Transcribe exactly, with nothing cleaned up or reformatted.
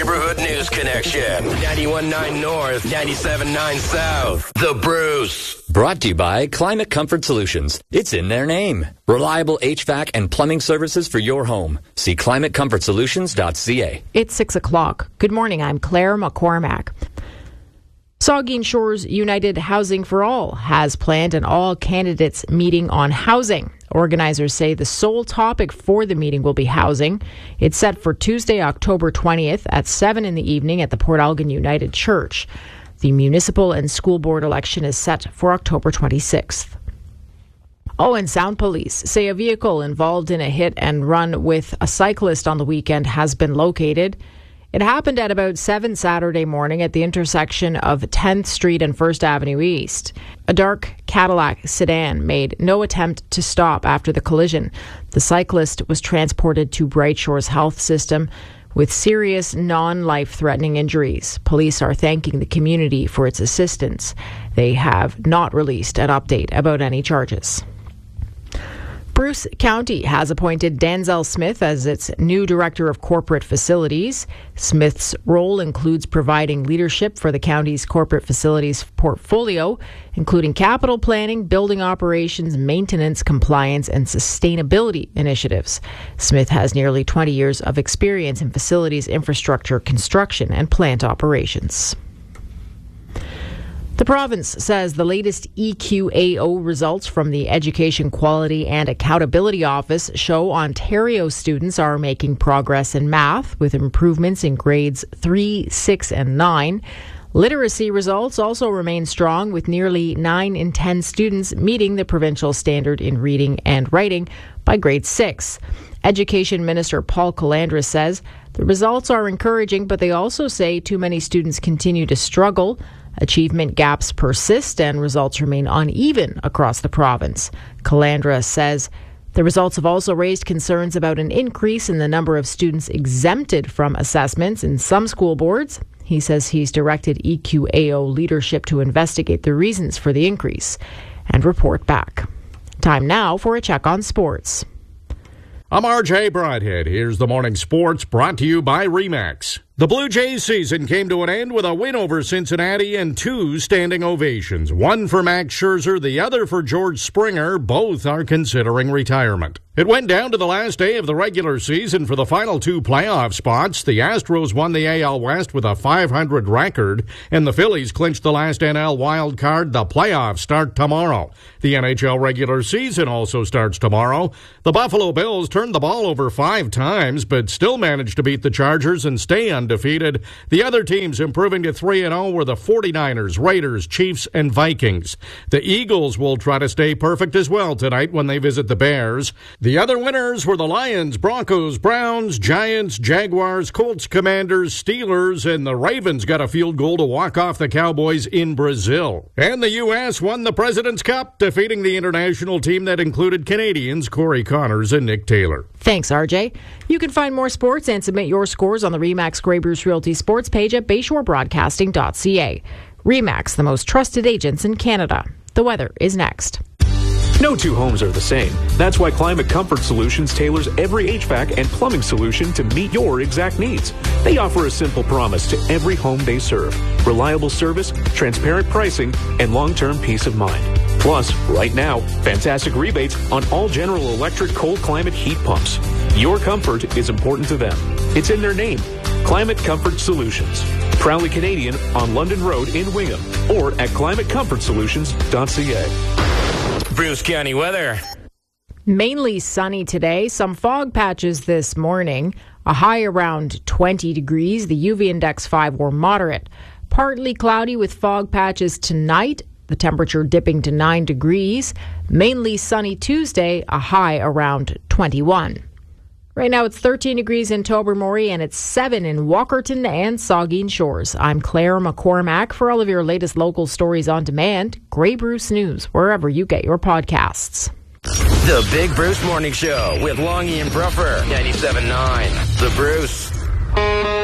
Neighborhood News Connection. ninety-one point nine North, ninety-seven point nine South. The Bruce. Brought to you by Climate Comfort Solutions. It's in their name. Reliable H V A C and plumbing services for your home. See climate comfort solutions dot c a. It's six o'clock. Good morning. I'm Claire McCormack. Saugeen Shores United Housing for All has planned an all-candidates meeting on housing. Organizers say the sole topic for the meeting will be housing. It's set for Tuesday, October twentieth at seven in the evening at the Port Elgin United Church. The municipal and school board election is set for October twenty-sixth. Oh, and Sound Police say a vehicle involved in a hit and run with a cyclist on the weekend has been located. It happened at about seven Saturday morning at the intersection of tenth Street and First Avenue East. A dark Cadillac sedan made no attempt to stop after the collision. The cyclist was transported to Bright Shores Health System with serious non-life-threatening injuries. Police are thanking the community for its assistance. They have not released an update about any charges. Bruce County has appointed Denzel Smith as its new Director of Corporate Facilities. Smith's role includes providing leadership for the county's corporate facilities portfolio, including capital planning, building operations, maintenance, compliance, and sustainability initiatives. Smith has nearly twenty years of experience in facilities, infrastructure, construction, and plant operations. The province says the latest E Q A O results from the Education Quality and Accountability Office show Ontario students are making progress in math, with improvements in grades three, six, and nine. Literacy results also remain strong, with nearly nine in ten students meeting the provincial standard in reading and writing by grade six. Education Minister Paul Calandra says the results are encouraging, but they also say too many students continue to struggle. Achievement gaps persist and results remain uneven across the province. Calandra says the results have also raised concerns about an increase in the number of students exempted from assessments in some school boards. He says he's directed E Q A O leadership to investigate the reasons for the increase and report back. Time now for a check on sports. I'm R J Broadhead. Here's the morning sports brought to you by RE/MAX. The Blue Jays season came to an end with a win over Cincinnati and two standing ovations. One for Max Scherzer, the other for George Springer. Both are considering retirement. It went down to the last day of the regular season for the final two playoff spots. The Astros won the A L West with a five hundred record, and the Phillies clinched the last N L wild card. The playoffs start tomorrow. The N H L regular season also starts tomorrow. The Buffalo Bills turned the ball over five times, but still managed to beat the Chargers and stay undefeated. The other teams improving to three and oh were the forty-niners, Raiders, Chiefs, and Vikings. The Eagles will try to stay perfect as well tonight when they visit the Bears. The other winners were the Lions, Broncos, Browns, Giants, Jaguars, Colts, Commanders, Steelers, and the Ravens got a field goal to walk off the Cowboys in Brazil. And the U S won the President's Cup, defeating the international team that included Canadians Corey Connors and Nick Taylor. Thanks, R J. You can find more sports and submit your scores on the RE/MAX Grey Bruce Realty sports page at bayshore broadcasting dot c a. RE/MAX, the most trusted agents in Canada. The weather is next. No two homes are the same. That's why Climate Comfort Solutions tailors every H V A C and plumbing solution to meet your exact needs. They offer a simple promise to every home they serve: reliable service, transparent pricing, and long-term peace of mind. Plus, right now, fantastic rebates on all General Electric cold climate heat pumps. Your comfort is important to them. It's in their name. Climate Comfort Solutions. Proudly Canadian on London Road in Wingham or at climate comfort solutions dot c a. Bruce County weather. Mainly sunny today. Some fog patches this morning. A high around twenty degrees. The U V index five or moderate. Partly cloudy with fog patches tonight. The temperature dipping to nine degrees. Mainly sunny Tuesday. A high around twenty-one. Right now it's thirteen degrees in Tobermory and it's seven in Walkerton and Saugeen Shores. I'm Claire McCormack. For all of your latest local stories on demand, Grey Bruce News, wherever you get your podcasts. The Big Bruce Morning Show with Longy and Bruffer, ninety-seven point nine. The Bruce.